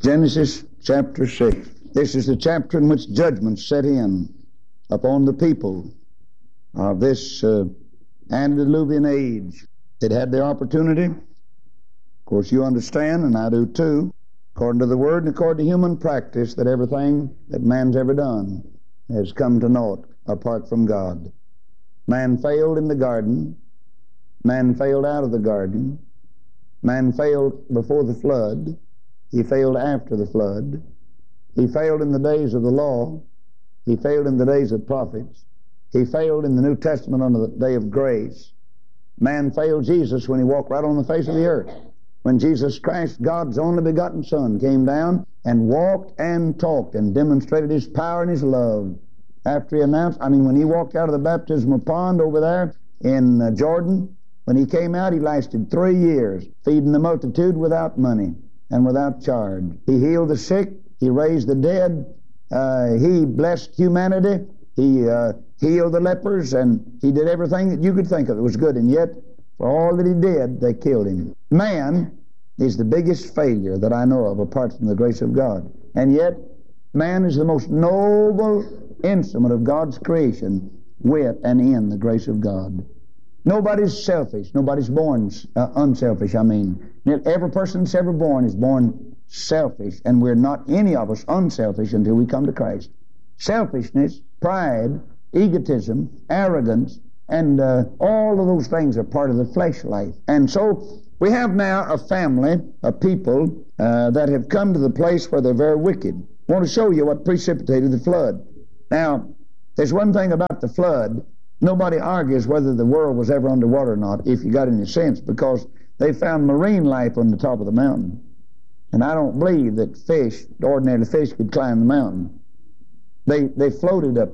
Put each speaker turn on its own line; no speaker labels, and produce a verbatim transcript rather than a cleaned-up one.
Genesis chapter six. This is the chapter in which judgment set in upon the people of this uh, antediluvian age. It had the opportunity. Of course, you understand, and I do too, according to the Word and according to human practice, that everything that man's ever done has come to naught apart from God. Man failed in the garden. Man failed out of the garden. Man failed before the flood. He failed after the flood. He failed in the days of the law. He failed in the days of prophets. He failed in the New Testament on the day of grace. Man failed Jesus when he walked right on the face of the earth. When Jesus Christ, God's only begotten Son, came down and walked and talked and demonstrated His power and His love. After He announced, I mean, when He walked out of the baptismal pond over there in uh, Jordan, when He came out, He lasted three years, feeding the multitude without money and without charge. He healed the sick. He raised the dead. Uh, he blessed humanity. He uh, healed the lepers, and He did everything that you could think of that was good. And yet, for all that He did, they killed Him. Man is the biggest failure that I know of apart from the grace of God. And yet, man is the most noble instrument of God's creation with and in the grace of God. Nobody's selfish. Nobody's born uh, unselfish, I mean. Every person that's ever born is born selfish, and we're not any of us unselfish until we come to Christ. Selfishness, pride, egotism, arrogance, and uh, all of those things are part of the flesh life. And so we have now a family of people uh, that have come to the place where they're very wicked. I want to show you what precipitated the flood. Now, there's one thing about the flood. Nobody argues whether the world was ever underwater or not, if you got any sense, because they found marine life on the top of the mountain. And I don't believe that fish, ordinary fish, could climb the mountain. They, they floated up